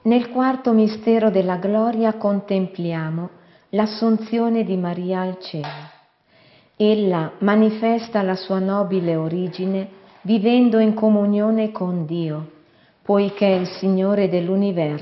Nel quarto mistero della gloria contempliamo l'assunzione di Maria al cielo. Ella manifesta la sua nobile origine vivendo in comunione con Dio, poiché il Signore dell'universo